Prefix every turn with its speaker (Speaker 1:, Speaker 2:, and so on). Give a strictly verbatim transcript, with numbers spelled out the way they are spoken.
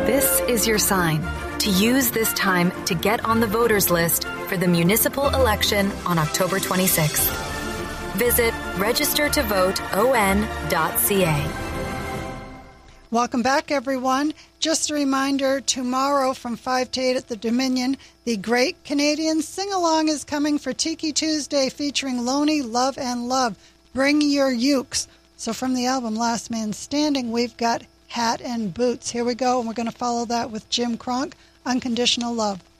Speaker 1: This is your sign to use this time to get on the voters list for the municipal election on October twenty-sixth. Visit register to vote o n dot c a.
Speaker 2: Welcome back, everyone. Just a reminder, tomorrow from five to eight at the Dominion, the Great Canadian Sing-Along is coming for Tiki Tuesday featuring Loney, Love and Love. Bring your ukes. So from the album Last Man Standing, we've got Hat and Boots. Here we go, and we're going to follow that with Jim Kronk, Unconditional Love.